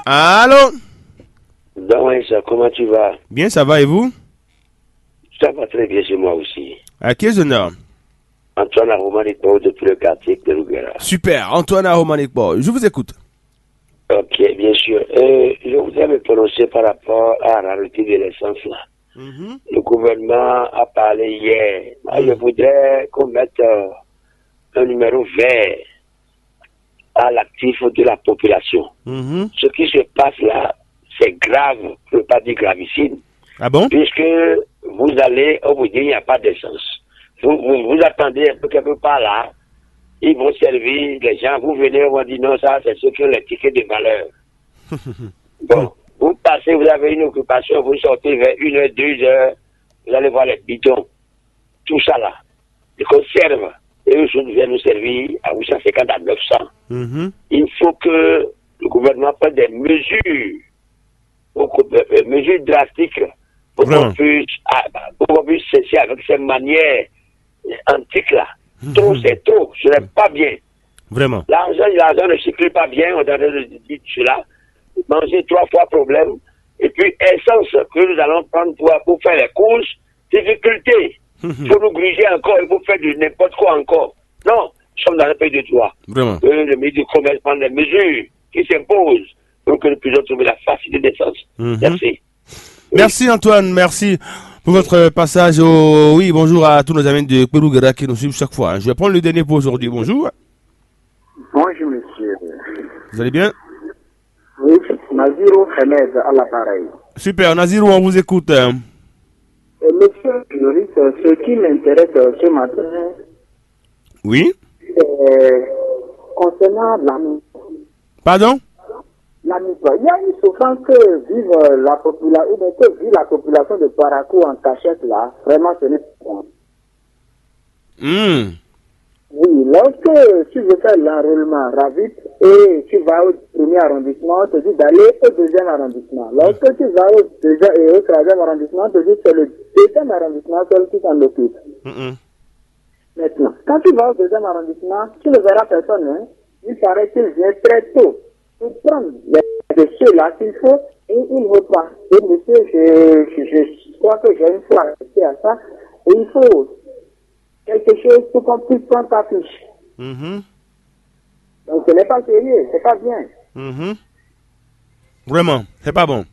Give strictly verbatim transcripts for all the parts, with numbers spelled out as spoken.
Allô? Donc, ça, comment tu vas? Bien, ça va et vous? Ça va très bien chez moi aussi. À qui est honneur? Antoine Aromanikbo depuis le quartier de Lugera. Super, Antoine Aromanikbo, je vous écoute. Ok, bien sûr. Euh, je voudrais me prononcer par rapport à la rareté de l'essence là. Mm-hmm. Le gouvernement a parlé hier. Moi, mm. Je voudrais qu'on mette euh, un numéro vert à l'actif de la population. Mm-hmm. Ce qui se passe là, c'est grave, je ne veux pas dire gravissime. Ah bon? Puisque vous allez, on vous dit il n'y a pas d'essence. Vous, vous, vous attendez un peu quelque part là, ils vont servir les gens, vous venez, on va dire non, ça c'est ceux qui ont les tickets de valeur. Bon, vous passez, vous avez une occupation, vous sortez vers une heure, deux heures, vous allez voir les bidons, tout ça là, les conserves, et eux viennent nous servir à huit cent cinquante à neuf cents. Mm-hmm. Il faut que le gouvernement prenne des mesures, des mesures drastiques pour qu'on puisse, pour qu'on puisse cesser avec ces manières antiques là. Trop, c'est trop, ce n'est pas bien. Vraiment. L'argent, l'argent ne circule pas bien, on a dit cela. Manger trois fois problème. Et puis, essence que nous allons prendre pour, pour faire les courses, difficulté. Il faut nous gruger encore, il faut faire du n'importe quoi encore. Non, nous sommes dans un pays de droit. Vraiment. Euh, le ministre du Commerce prend des mesures qui s'imposent pour que nous puissions trouver la facilité d'essence. Mm-hmm. Merci. Merci Antoine, merci pour votre passage au... Oui, bonjour à tous nos amis de Kourougara qui nous suivent chaque fois. Je vais prendre le dernier pour aujourd'hui. Bonjour. Bonjour monsieur. Vous allez bien? Oui, Naziro Hamed à l'appareil. Super, Naziro, on vous écoute. Et monsieur Joris, ce qui m'intéresse ce matin... Oui? C'est concernant la... Pardon? La il y a une souffrance que vive la population, ou bien que vit la population de Parakou en cachette là, vraiment ce n'est pas bon. Mm. Oui, lorsque tu veux faire l'enrôlement rapide et tu vas au premier arrondissement, on te dit d'aller au deuxième arrondissement. Lorsque mm. tu vas au deuxième et au troisième arrondissement, on te dit que c'est le deuxième arrondissement seul qui s'en occupe. Mm-mm. Maintenant, quand tu vas au deuxième arrondissement, tu ne verras personne, hein. Il paraît qu'il vient très tôt. Pour prendre les ceux-là qu'il faut, et il reprend. Et monsieur, je, je, je crois que j'ai une fois arrêté à ça, et il faut quelque chose pour qu'on puisse prendre ta fiche. Mm-hmm. Donc ce n'est pas sérieux, c'est pas bien. Mm-hmm. Vraiment, c'est pas bon.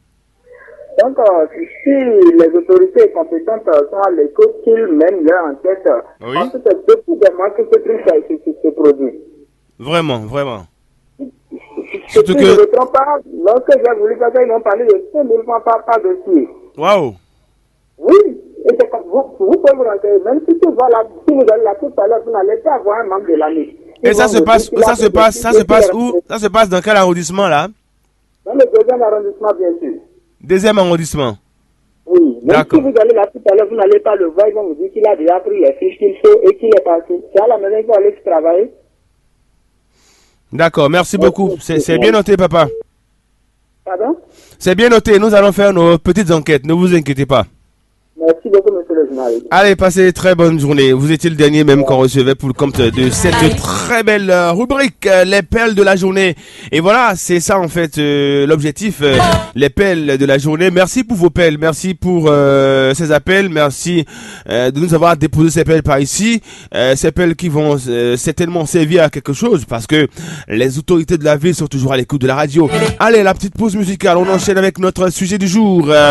Donc, euh, si les autorités compétentes sont à l'écoute, qu'ils mènent leur enquête, oui. Parce que c'est beaucoup de manques que ce truc qui se produit. Vraiment, vraiment. Surtout que... je ne me trompe pas, lorsque j'ai voulu faire ça, ils m'ont parlé de cinq mille francs par, par dossier. Waouh! Oui, et c'est comme vous, vous pouvez vous renseigner, même si, tu vas là, si vous allez là tout à l'heure, vous n'allez pas avoir un membre de l'année. Et ça se passe, ça se passe, ça se passe où? Ça se passe dans quel arrondissement là? Dans le deuxième arrondissement, bien sûr. Deuxième arrondissement? Oui, même si vous allez là tout à l'heure, vous n'allez pas le voir, ils vont vous dire qu'il a déjà pris les fiches qu'il faut et qu'il est parti. C'est à la maison qu'il va aller travailler. D'accord, merci beaucoup. C'est bien noté, papa. Pardon? C'est bien noté. Nous allons faire nos petites enquêtes. Ne vous inquiétez pas. Merci beaucoup, monsieur le journaliste. Allez, passez une très bonne journée. Vous étiez le dernier même qu'on recevait pour le compte de cette très belle rubrique, les perles de la journée. Et voilà, c'est ça en fait euh, l'objectif, euh, les perles de la journée. Merci pour vos perles, merci pour euh, ces appels, merci euh, de nous avoir déposé ces perles par ici. Euh, ces perles qui vont euh, certainement servir à quelque chose parce que les autorités de la ville sont toujours à l'écoute de la radio. Allez, la petite pause musicale, on enchaîne avec notre sujet du jour.